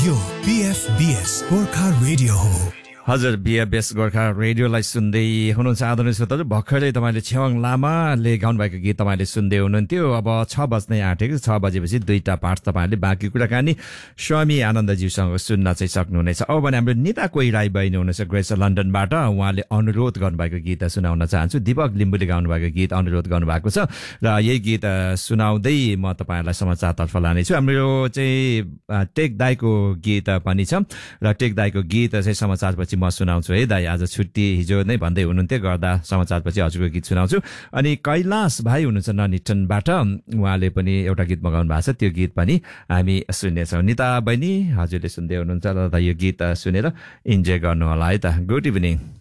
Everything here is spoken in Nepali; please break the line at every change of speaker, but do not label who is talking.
यो PFBS गोर्खा रेडियो हो।
हजुर, BFBS गोर्खा रेडियोलाई सुन्दै हुनुहुन्छ आदरणीय श्रोताहरू। भर्खरै तपाईँले छेवाङ लामाले गाउनुभएको गीत तपाईँले सुन्दै हुनुहुन्थ्यो। अब 6 बज्नै आँटेको, 6 बजेपछि 2टा पाठ तपाईँहरूले बाँकी कुराकानी स्वामी आनन्दज्यूसँग सुन्न चाहिँ सक्नुहुनेछ। अब भने हाम्रो निता कोही राई बहिनी हुनुहुन्छ ग्रेस लन्डनबाट, उहाँले अनुरोध गर्नुभएको गीत सुनाउन चाहन्छु। दीपक लिम्बुले गाउनुभएको गीत अनुरोध गर्नुभएको छ र यही गीत सुनाउँदै म तपाईँहरूलाई समाचारतर्फ लानेछु। हाम्रो चाहिँ टेक दाईको गीत पनि छ र टेक दाईको गीत चाहिँ समाचारपछि म सुनाउँछु है दाई। आज छुट्टी हिजो नै भन्दै हुनुहुन्थ्यो, गर्दा समाचारपछि हजुरको गीत सुनाउँछु। अनि कैलाश भाइ हुनुहुन्छ ननिटनबाट, उहाँले पनि एउटा गीत मगाउनु भएको छ, त्यो गीत पनि हामी सुन्नेछौँ। निता बहिनी हजुरले सुन्दै हुनुहुन्छ र यो गीत सुनेर इन्जोय गर्नु होला है त। Good evening.